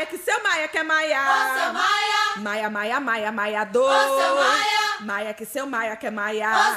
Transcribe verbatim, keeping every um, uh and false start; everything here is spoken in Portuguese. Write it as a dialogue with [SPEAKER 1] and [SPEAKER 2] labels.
[SPEAKER 1] que seu Maia quer Maia.
[SPEAKER 2] Ô, seu Maia.
[SPEAKER 1] Maia, Maia, Maia, Maia do.
[SPEAKER 2] Ô, seu Maia.
[SPEAKER 1] Maia que seu Maia quer Maia.
[SPEAKER 2] Ô,